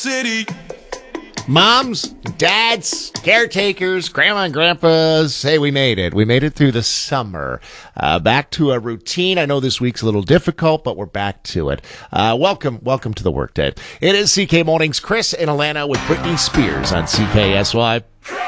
city. Moms, dads, caretakers, grandma and grandpas, hey, we made it. We made it through the summer. Back to a routine. I know this week's a little difficult, but we're back to it. Welcome to the workday. It is CK Mornings. Chris in Atlanta with Britney Spears on CKSY.